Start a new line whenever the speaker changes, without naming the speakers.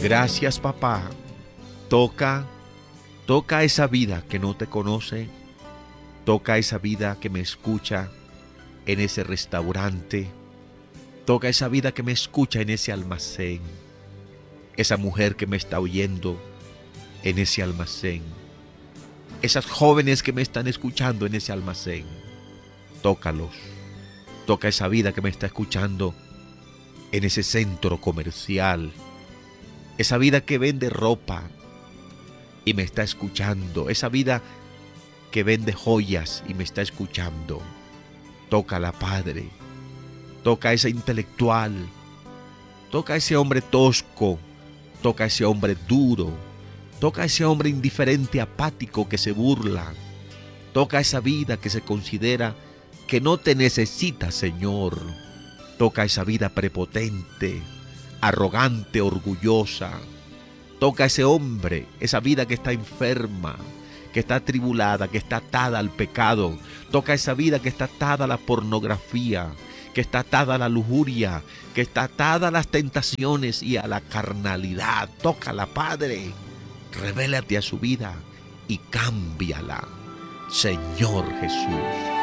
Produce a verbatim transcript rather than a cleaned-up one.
Gracias, papá. Toca, toca esa vida que no te conoce. Toca esa vida que me escucha en ese restaurante. Toca esa vida que me escucha en ese almacén. Esa mujer que me está oyendo en ese almacén. Esas jóvenes que me están escuchando en ese almacén. Tócalos. Toca esa vida que me está escuchando en ese centro comercial. Esa vida que vende ropa y me está escuchando. Esa vida que vende joyas y me está escuchando. Tócala, Padre. Toca a ese intelectual. Toca a ese hombre tosco. Toca a ese hombre duro. Toca a ese hombre indiferente, apático que se burla. Toca a esa vida que se considera que no te necesita, Señor. Toca a esa vida prepotente, arrogante, orgullosa. Toca a ese hombre, esa vida que está enferma, que está atribulada, que está atada al pecado. Toca esa vida que está atada a la pornografía, que está atada a la lujuria, que está atada a las tentaciones y a la carnalidad. Tócala, Padre. Revélate a su vida y cámbiala, Señor Jesús.